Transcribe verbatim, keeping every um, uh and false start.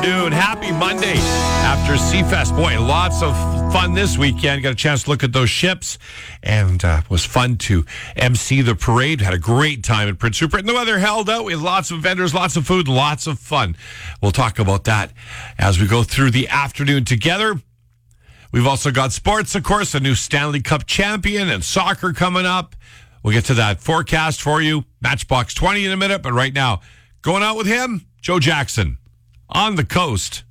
Dude, happy Monday after Seafest. Boy, lots of fun this weekend. Got a chance to look at those ships, and uh, it was fun to emcee the parade. Had a great time in Prince Rupert, and the weather held out. We had lots of vendors, lots of food, lots of fun. We'll talk about that as we go through the afternoon together. We've also got sports, of course, a new Stanley Cup champion and soccer coming up. We'll get to that forecast for you. Matchbox twenty in a minute, but right now, going out with him, Joe Jackson. On the coast.